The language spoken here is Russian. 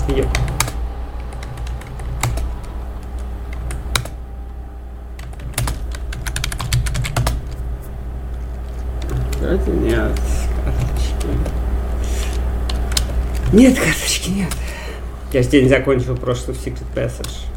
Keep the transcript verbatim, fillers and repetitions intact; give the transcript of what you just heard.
Еп. Вроде нет карточки. Нет карточки, нет. Я же день закончил прошлый в Secret Passage.